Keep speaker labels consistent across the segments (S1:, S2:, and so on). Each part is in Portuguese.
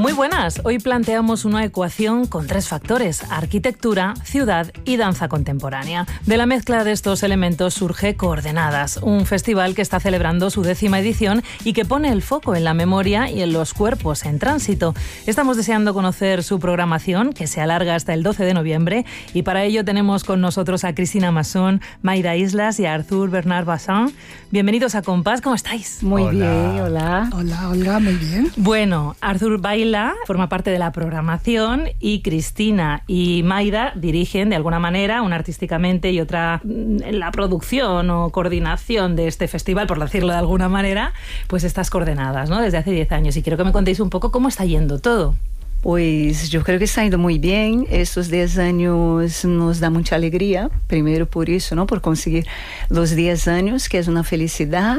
S1: Muy buenas, hoy planteamos una ecuación con 3 factores: arquitectura, ciudad y danza contemporánea. De la mezcla de estos elementos surge Coordenadas, un festival que está celebrando su 10ª edición y que pone el foco en la memoria y en los cuerpos en tránsito. Estamos deseando conocer su programación, que se alarga hasta el 12 de noviembre, y para ello tenemos con nosotros a Cristina Masson, Mayra Islas y a Arthur Bernard Bassin. Bienvenidos a Compás, ¿cómo estáis?
S2: Muy bien, hola.
S3: Hola, muy bien.
S1: Bueno, Arthur forma parte de la programación y Cristina y Mayra dirigen de alguna manera, una artísticamente y otra en la producción o coordinación de este festival, por decirlo de alguna manera, pues estas Coordenadas, ¿no? Desde hace 10 años. Y quiero que me contéis un poco cómo está yendo todo.
S2: Pues yo creo que está yendo muy bien. Estos 10 años nos da mucha alegría, primero por eso, ¿no? Por conseguir los 10 años, que es una felicidad.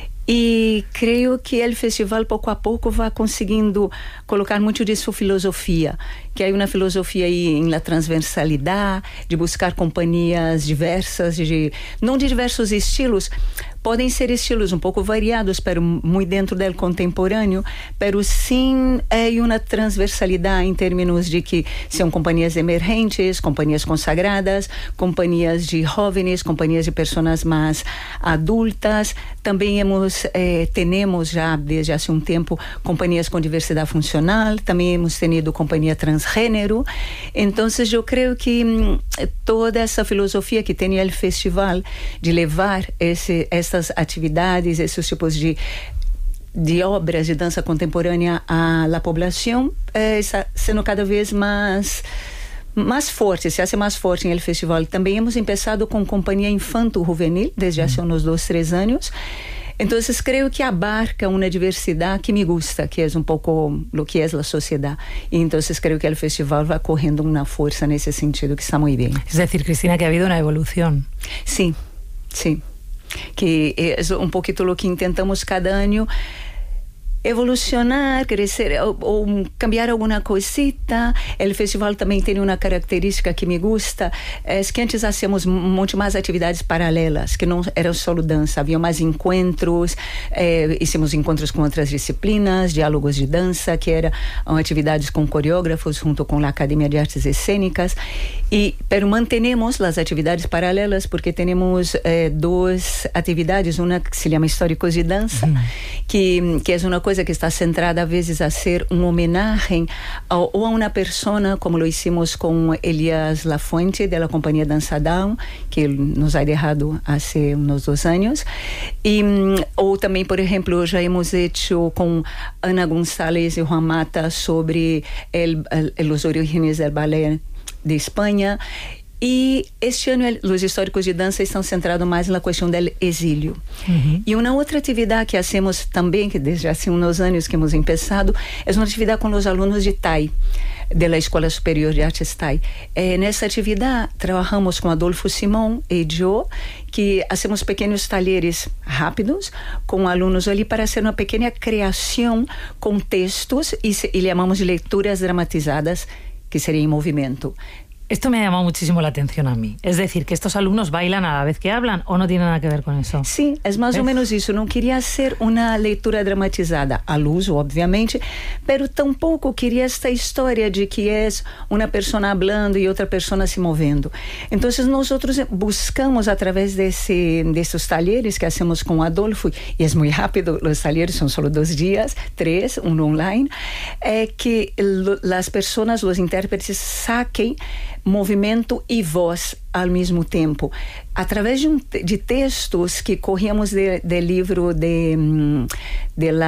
S2: E creio que o festival pouco a pouco vai conseguindo colocar muito de sua filosofia, que é uma filosofia aí em la transversalidade, de buscar companhias diversas, não de diversos estilos, podem ser estilos um pouco variados, pero muito dentro do contemporâneo, pero sim é uma transversalidade em termos de que são companhias emergentes, companhias consagradas, companhias de jovens, companhias de pessoas mais adultas. Também temos já desde há um tempo companhias com diversidade funcional, também hemos tenido companhia transgênero. Então eu creio que toda essa filosofia que tem o festival de levar essas atividades, esses tipos de obras de dança contemporânea à população está sendo cada vez mais forte, se hace mais forte em el festival. Também hemos começado com companhia infanto-juvenil desde há uns 2-3 anos. Então, creio que abarca uma diversidade que me gusta, que é pouco o que é a sociedade. E então, creio que o festival vai correndo uma força nesse sentido, que está muito bem.
S1: Es decir, Cristina, que ha habido una evolución.
S2: Sim, sim. Que é pouquinho o que intentamos cada ano evolucionar, crescer ou cambiar alguma coisita. O festival também tem uma característica que me gusta, é que antes hacíamos muito mais atividades paralelas, que não eram só dança, havia mais encontros, hicimos encontros com outras disciplinas, diálogos de dança, que eram atividades com coreógrafos junto com a Academia de Artes Escênicas, pero mantenemos as atividades paralelas porque temos 2 atividades, uma que se chama Históricos de Dança, que é uma coisa que está centrada a vezes a ser uma homenagem ou a uma persona, como lo hicimos com Elias Lafuente da companhia Dança Down, que nos ha deixado há uns 2 anos, ou também, por exemplo, já hemos hecho com Ana González e Juan Mata sobre os orígenes do ballet de Espanha. E este ano os históricos de dança estão centrados mais na questão do exílio. E uma outra atividade que hacemos também, que desde há uns anos que hemos começado, é uma atividade com os alunos de TAI, da Escola Superior de Artes TAI. Nessa atividade, trabalhamos com Adolfo Simão e eu, que hacemos pequenos talheres rápidos com alunos ali para ser uma pequena criação com textos e chamamos de leituras dramatizadas, que seria em movimento.
S1: Esto me ha llamado muchísimo la atención a mí. Es decir, que estos alumnos bailan a la vez que hablan, ¿o no tiene nada que ver con eso?
S2: Sim, é mais ou menos isso. Não queria ser uma leitura dramatizada, à luz, obviamente, pero tampouco queria esta história de que é uma pessoa falando e outra pessoa se movendo. Então, nós buscamos, através desses talheres que hacemos com Adolfo, e é muito rápido, os talheres são só 2 dias, 3, online, que as pessoas, os intérpretes, saquem movimento e voz ao mesmo tempo, através de textos que corríamos do livro de la